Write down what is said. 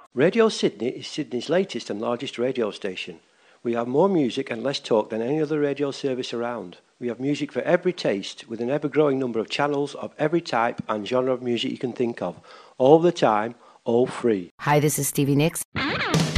Radio Sydney is Sydney's latest and largest radio station. We have more music and less talk than any other radio service around. We have music for every taste, with an ever-growing number of channels of every type and genre of music you can think of. All the time, all free. Hi, this is Stevie Nicks.